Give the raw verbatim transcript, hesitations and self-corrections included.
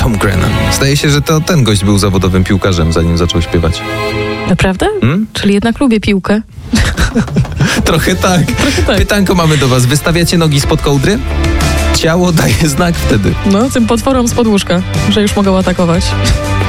Tom Grennan. Zdaje się, że to ten gość był zawodowym piłkarzem, zanim zaczął śpiewać. Naprawdę? Hmm? Czyli jednak lubię piłkę. Trochę tak. Trochę tak. Pytanko mamy do was. Wystawiacie nogi spod kołdry? Ciało daje znak wtedy. No, tym potworom spod łóżka, że już mogą atakować.